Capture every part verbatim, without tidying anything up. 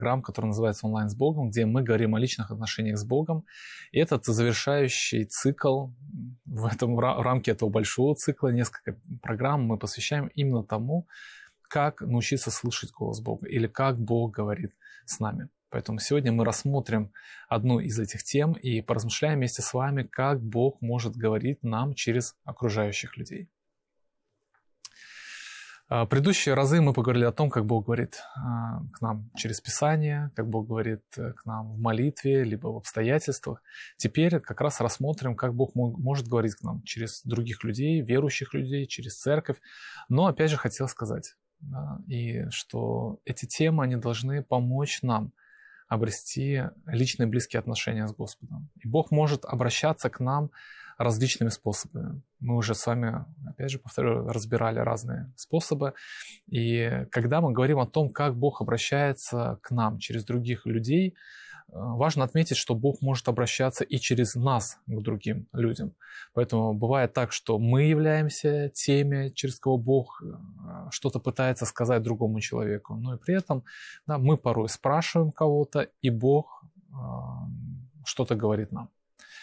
программ, который называется «Онлайн с Богом», где мы говорим о личных отношениях с Богом. И этот завершающий цикл, в, этом, в рамке этого большого цикла, несколько программ мы посвящаем именно тому, как научиться слышать голос Бога или как Бог говорит с нами. Поэтому сегодня мы рассмотрим одну из этих тем и поразмышляем вместе с вами, как Бог может говорить нам через окружающих людей. В предыдущие разы мы поговорили о том, как Бог говорит к нам через Писание, как Бог говорит к нам в молитве, либо в обстоятельствах. Теперь как раз рассмотрим, как Бог может говорить к нам через других людей, верующих людей, через церковь. Но опять же хотел сказать, да, и что эти темы, они должны помочь нам обрести личные близкие отношения с Господом. И Бог может обращаться к нам различными способами. Мы уже с вами, опять же, повторю, разбирали разные способы. И когда мы говорим о том, как Бог обращается к нам через других людей, важно отметить, что Бог может обращаться и через нас к другим людям. Поэтому бывает так, что мы являемся теми, через кого Бог что-то пытается сказать другому человеку. Но и при этом да, мы порой спрашиваем кого-то, и Бог э, что-то говорит нам.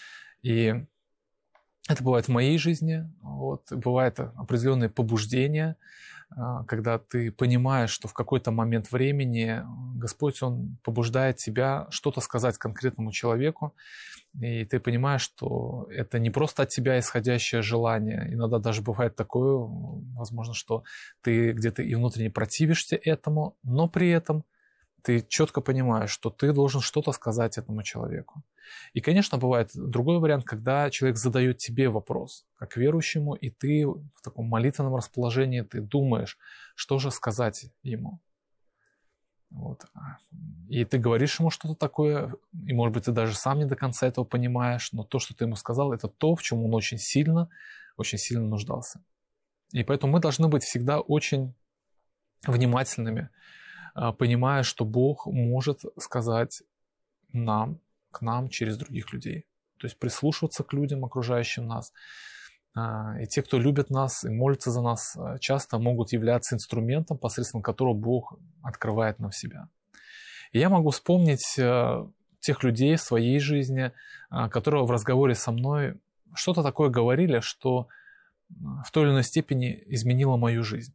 И это бывает в моей жизни, вот, бывает определенные побуждения, когда ты понимаешь, что в какой-то момент времени Господь, Он побуждает тебя что-то сказать конкретному человеку, и ты понимаешь, что это не просто от тебя исходящее желание, иногда даже бывает такое, возможно, что ты где-то и внутренне противишься этому, но при этом ты четко понимаешь, что ты должен что-то сказать этому человеку. И, конечно, бывает другой вариант, когда человек задает тебе вопрос, как верующему, и ты в таком молитвенном расположении, ты думаешь, что же сказать ему. Вот. И ты говоришь ему что-то такое, и, может быть, ты даже сам не до конца этого понимаешь, но то, что ты ему сказал, это то, в чем он очень сильно, очень сильно нуждался. И поэтому мы должны быть всегда очень внимательными, понимая, что Бог может сказать нам, к нам через других людей. То есть прислушиваться к людям, окружающим нас. И те, кто любит нас и молятся за нас, часто могут являться инструментом, посредством которого Бог открывает нам себя. И я могу вспомнить тех людей в своей жизни, которые в разговоре со мной что-то такое говорили, что в той или иной степени изменило мою жизнь.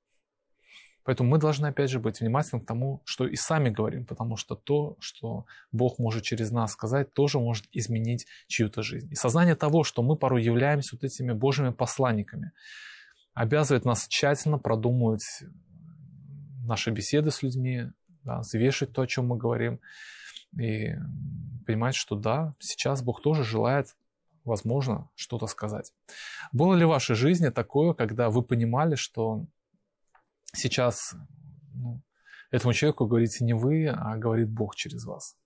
Поэтому мы должны, опять же, быть внимательны к тому, что и сами говорим, потому что то, что Бог может через нас сказать, тоже может изменить чью-то жизнь. И сознание того, что мы порой являемся вот этими Божьими посланниками, обязывает нас тщательно продумывать наши беседы с людьми, да, взвешивать то, о чем мы говорим, и понимать, что да, сейчас Бог тоже желает, возможно, что-то сказать. Было ли в вашей жизни такое, когда вы понимали, что сейчас ну, этому человеку говорите не вы, а говорит Бог через вас?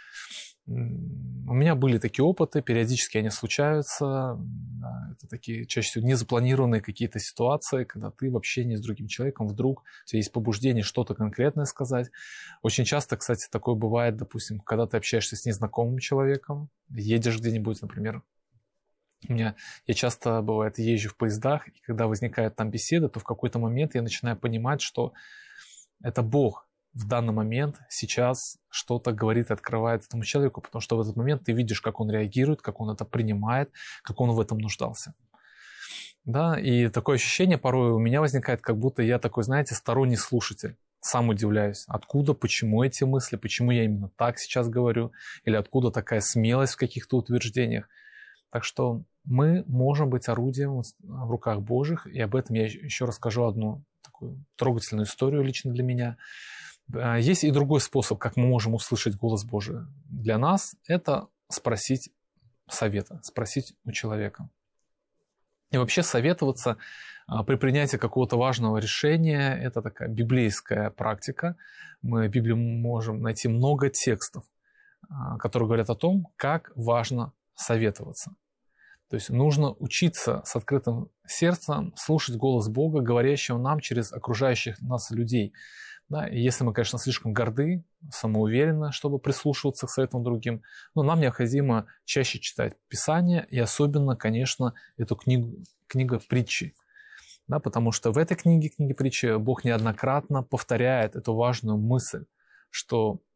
У меня были такие опыты, периодически они случаются. Да, это такие чаще всего незапланированные какие-то ситуации, когда ты в общении с другим человеком вдруг, у тебя есть побуждение что-то конкретное сказать. Очень часто, кстати, такое бывает, допустим, когда ты общаешься с незнакомым человеком, едешь где-нибудь, например. У меня, я часто, бывает, езжу в поездах, и когда возникает там беседа, то в какой-то момент я начинаю понимать, что это Бог в данный момент сейчас что-то говорит, открывает этому человеку, потому что в этот момент ты видишь, как он реагирует, как он это принимает, как он в этом нуждался. Да, и такое ощущение порой у меня возникает, как будто я такой, знаете, сторонний слушатель. Сам удивляюсь, откуда, почему эти мысли, почему я именно так сейчас говорю, или откуда такая смелость в каких-то утверждениях. Так что мы можем быть орудием в руках Божьих, и об этом я еще расскажу одну такую трогательную историю лично для меня. Есть и другой способ, как мы можем услышать голос Божий для нас, это спросить совета, спросить у человека. И вообще советоваться при принятии какого-то важного решения – это такая библейская практика. Мы в Библии можем найти много текстов, которые говорят о том, как важно советоваться. То есть нужно учиться с открытым сердцем слушать голос Бога, говорящего нам через окружающих нас людей. Да, и если мы, конечно, слишком горды, самоуверенны, чтобы прислушиваться к советам другим, но нам необходимо чаще читать Писание, и особенно, конечно, эту книгу, книгу притчи. Да, потому что в этой книге, книге притчи, Бог неоднократно повторяет эту важную мысль что